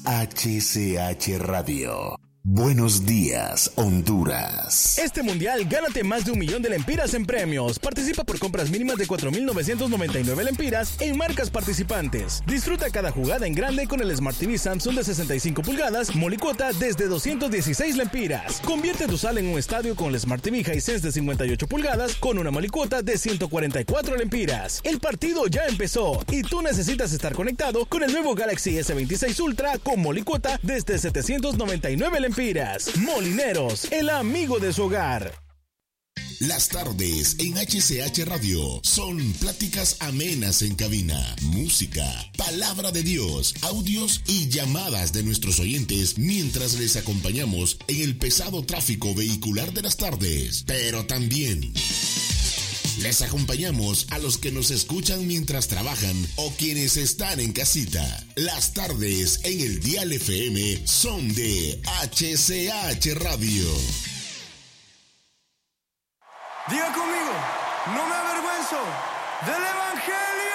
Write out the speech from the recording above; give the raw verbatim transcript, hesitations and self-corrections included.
H C H Radio. Buenos días, Honduras. Este mundial, gánate más de un millón de lempiras en premios. Participa por compras mínimas de cuatro mil novecientos noventa y nueve lempiras en marcas participantes. Disfruta cada jugada en grande con el Smart T V Samsung de sesenta y cinco pulgadas, molicuota desde doscientos dieciséis lempiras. Convierte tu sala en un estadio con el Smart T V Hisense de cincuenta y ocho pulgadas con una molicuota de ciento cuarenta y cuatro lempiras. El partido ya empezó y tú necesitas estar conectado con el nuevo Galaxy S veintiséis Ultra con molicuota desde setecientos noventa y nueve lempiras. Molineros, el amigo de su hogar. Las tardes en H C H Radio son pláticas amenas en cabina, música, palabra de Dios, audios y llamadas de nuestros oyentes mientras les acompañamos en el pesado tráfico vehicular de las tardes. Pero también les acompañamos a los que nos escuchan mientras trabajan o quienes están en casita. Las tardes en el Dial F M son de H C H Radio. Diga conmigo, no me avergüenzo del Evangelio.